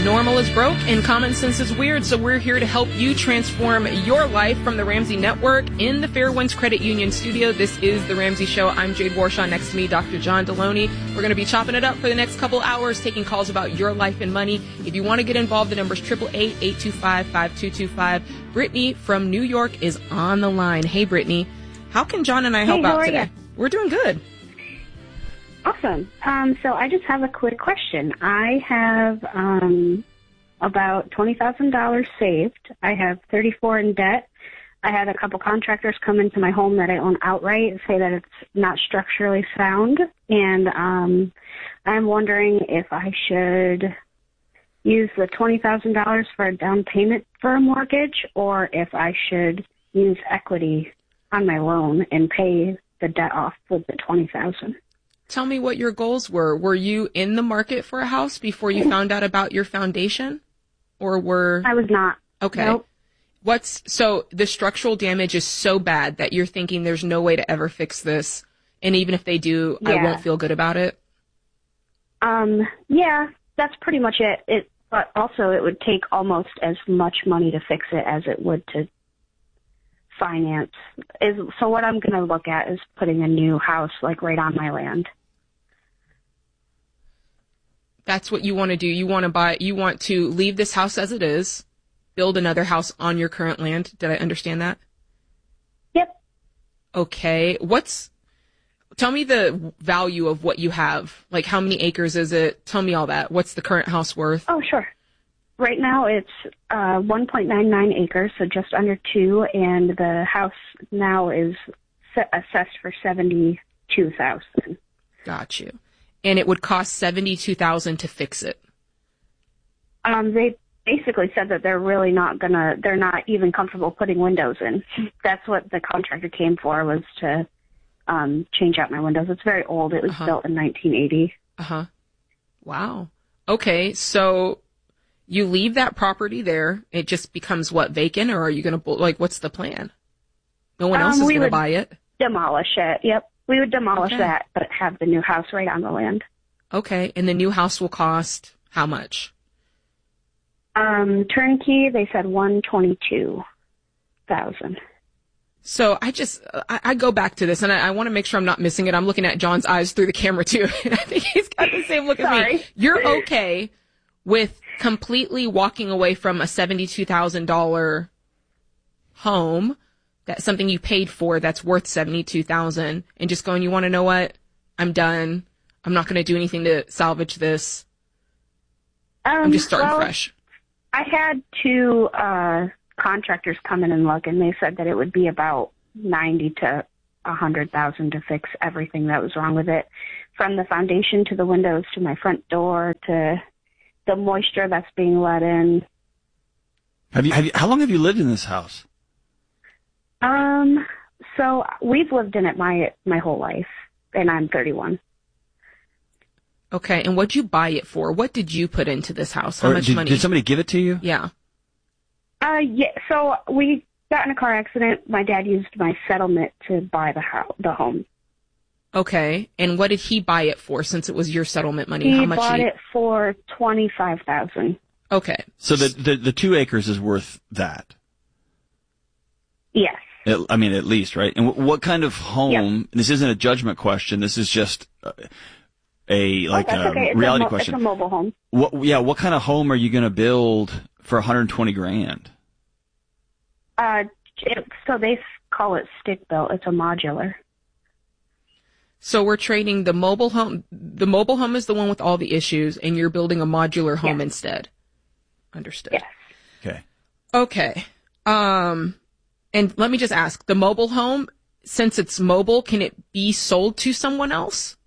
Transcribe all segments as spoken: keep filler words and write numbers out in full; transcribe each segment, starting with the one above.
Normal is broke and common sense is weird, so we're here to help you transform your life from the Ramsey Network in the Fairwinds Credit Union studio. This is The Ramsey Show. I'm Jade Warshaw. Next to me, Doctor John Deloney. We're going to be chopping it up for the next couple hours, taking calls about your life and money. If you want to get involved, the number's eight eight eight, eight two five, five two two five. Brittany from New York is on the line. Hey, Brittany. How can John and I help hey, out today? You? We're doing good. Awesome. Um, so I just have a quick question. I have um, about twenty thousand dollars saved. I have thirty-four in debt. I had a couple contractors come into my home that I own outright and say that it's not structurally sound. And um, I'm wondering if I should use the twenty thousand dollars for a down payment for a mortgage, or if I should use equity on my loan and pay the debt off with the twenty thousand dollars. Tell me what your goals were. Were you in the market for a house before you found out about your foundation? Or were... I was not. Okay. Nope. What's, so the structural damage is so bad that you're thinking there's no way to ever fix this. And even if they do, Yeah. I won't feel good about it? Um, yeah, that's pretty much it. It, but also it would take almost as much money to fix it as it would to finance. Is so what I'm going to look at is putting a new house like right on my land. That's what you want to do. You want to buy, you want to leave this house as it is, build another house on your current land. Did I understand that? Yep. Okay. What's, tell me the value of what you have. Like how many acres is it? Tell me all that. What's the current house worth? Oh, sure. Right now it's uh, one point nine nine acres, so just under two, and the house now is set, assessed for seventy-two thousand dollars. Got you. And it would cost seventy-two thousand dollars to fix it. Um, they basically said that they're really not gonna, they're not even comfortable putting windows in. That's what the contractor came for, was to um, change out my windows. It's very old. It was uh-huh. built in nineteen eighty. Uh-huh. Wow. Okay, so you leave that property there. It just becomes what, vacant, or are you going to, like, what's the plan? No one else Um, is we going to would buy it? Demolish it. Yep. We would demolish Okay. that, but have the new house right on the land. Okay, and the new house will cost how much? Um, turnkey, they said one hundred twenty-two thousand. So I just, I, I go back to this, and I, I want to make sure I'm not missing it. I'm looking at John's eyes through the camera, too. And I think he's got the same look as me. Sorry. You're okay with completely walking away from a seventy-two thousand dollars home, that's something you paid for that's worth seventy-two thousand dollars, and just going, you want to know what? I'm done. I'm not going to do anything to salvage this. Um, I'm just starting well, fresh. I had two uh, contractors come in and look, and they said that it would be about ninety to a hundred thousand to fix everything that was wrong with it, from the foundation to the windows to my front door to the moisture that's being let in. Have you, have you, how long have you lived in this house? Um, so we've lived in it my my whole life, and I'm thirty-one. Okay, and what'd you buy it for? What did you put into this house? How Or much did, money? Did somebody give it to you? Yeah. Uh, yeah. So we got in a car accident. My dad used my settlement to buy the house, the home. Okay, and what did he buy it for, since it was your settlement money? He How much bought did he... it for twenty-five thousand. Okay. So the, the the two acres is worth that. Yes. It, I mean, at least, right? And w- what kind of home? Yep. This isn't a judgment question. This is just uh, a like oh, that's a okay. It's reality a mo- question. It's a mobile home. What? Yeah. What kind of home are you going to build for one hundred twenty grand? Uh, it, so they call it stick built. It's a modular. So we're trading the mobile home. The mobile home is the one with all the issues, and you're building a modular home Yes. instead. Understood. Yes. Okay. Okay. Um, and let me just ask, the mobile home, since it's mobile, can it be sold to someone else?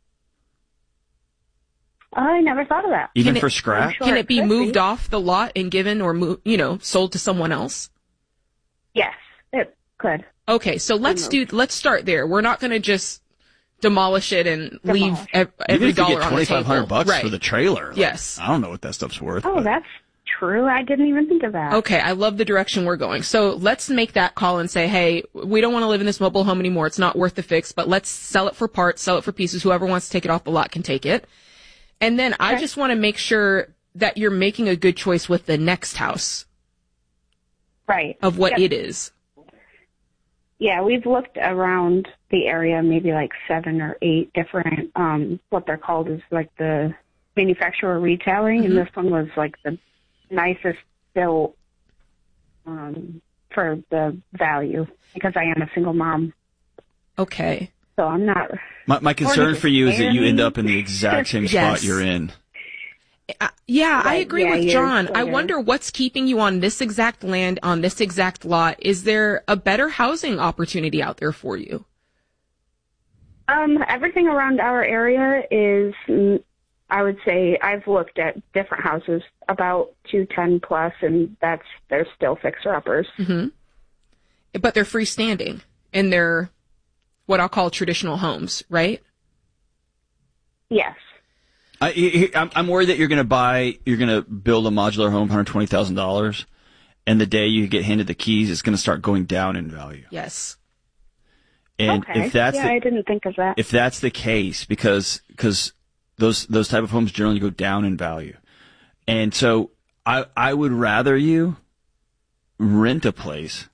I never thought of that. Even Can for it- scrap? Sure Can it be could moved be. off the lot and given or, mo- you know, sold to someone else? Yes, it could. Okay, so let's do, let's start there. We're not going to just demolish it and leave Demolish. ev- Even every if you dollar get on the twenty-five hundred table. bucks right. for the trailer. Like, Yes. I don't know what that stuff's worth. Oh, but- that's true. I didn't even think of that. Okay, I love the direction we're going. So let's make that call and say, hey, we don't want to live in this mobile home anymore. It's not worth the fix, but let's sell it for parts, sell it for pieces. Whoever wants to take it off the lot can take it. And then I Okay. just want to make sure that you're making a good choice with the next house. Right. Of what Yep. it is. Yeah, we've looked around the area, maybe like seven or eight different, um, what they're called is like the manufacturer retailing, Mm-hmm. and this one was like the nicest built um, for the value because I am a single mom. Okay. So I'm not. My, my concern for you is that you end up in the exact same Yes. spot you're in. Uh, yeah, I Right, agree yeah, with years John. I later. wonder what's keeping you on this exact land, on this exact lot. Is there a better housing opportunity out there for you? Um, everything around our area is, mm, I would say, I've looked at different houses about two ten plus, and that's they're still fixer uppers. Mm-hmm. But they're freestanding, and they're what I'll call traditional homes, right? Yes. I, he- I'm I'm worried that you're going to buy, you're going to build a modular home, one hundred twenty thousand dollars, and the day you get handed the keys, it's going to start going down in value. Yes. And okay. if that's yeah, the, I didn't think of that. if that's the case, because because those those type of homes generally go down in value, and so I I would rather you rent a place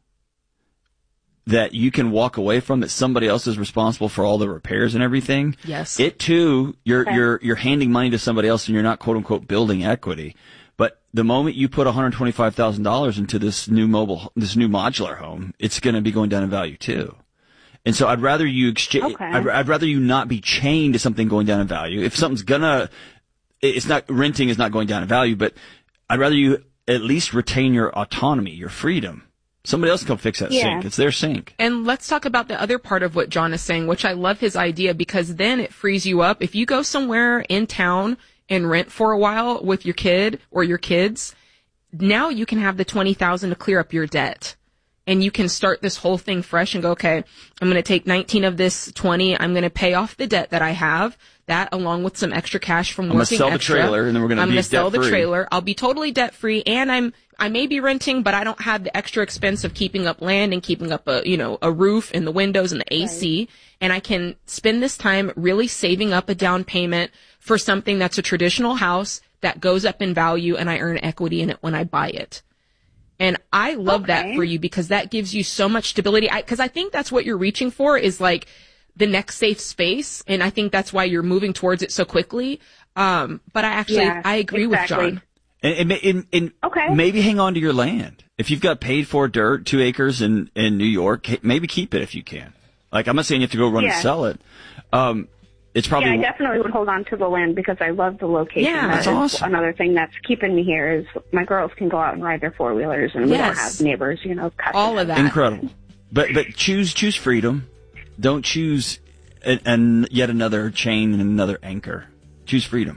that you can walk away from, that somebody else is responsible for all the repairs and everything. Yes. It too, you're Okay. you're you're handing money to somebody else, and you're not quote unquote building equity. But the moment you put one hundred twenty-five thousand dollars into this new mobile, this new modular home, it's going to be going down in value too. And so I'd rather you exchange. Okay. I'd, I'd rather you not be chained to something going down in value. If something's gonna, it's not renting is not going down in value, but I'd rather you at least retain your autonomy, your freedom. Somebody else can fix that Yeah. sink. It's their sink. And let's talk about the other part of what John is saying, which I love his idea, because then it frees you up. If you go somewhere in town and rent for a while with your kid or your kids, now you can have the twenty thousand dollars to clear up your debt. And you can start this whole thing fresh and go, okay, I'm going to take nineteen of this twenty. I'm going to pay off the debt that I have. That, along with some extra cash from I'm working gonna sell the extra, trailer, and then we're gonna I'm be going to sell the debt-free. trailer. I'll be totally debt free, and I'm I may be renting, but I don't have the extra expense of keeping up land and keeping up a you know a roof and the windows and the A C. Right. And I can spend this time really saving up a down payment for something that's a traditional house that goes up in value, and I earn equity in it when I buy it. And I love Okay. that for you, because that gives you so much stability. I, cause I think that's what you're reaching for, is like the next safe space. And I think that's why you're moving towards it so quickly. Um, but I actually, Yeah, I agree exactly. with John. And, and, and, and Okay. maybe hang on to your land. If you've got paid for dirt, two acres in, in New York, maybe keep it if you can. Like, I'm not saying you have to go run Yeah. and sell it. Um, it's probably. Yeah, I definitely would hold on to the land because I love the location. Yeah, That that's is awesome. Another thing that's keeping me here is my girls can go out and ride their four wheelers, and we don't Yes. have neighbors, you know. cussing All us. of that. Incredible. But but choose choose freedom. Don't choose an, an, yet another chain and another anchor. Choose freedom.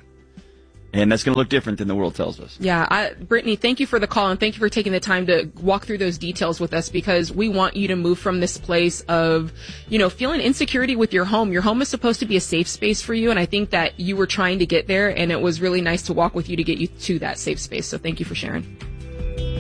And that's going to look different than the world tells us. Yeah, I, Brittany, thank you for the call, and thank you for taking the time to walk through those details with us, because we want you to move from this place of, you know, feeling insecurity with your home. Your home is supposed to be a safe space for you, and I think that you were trying to get there, and it was really nice to walk with you to get you to that safe space. So thank you for sharing.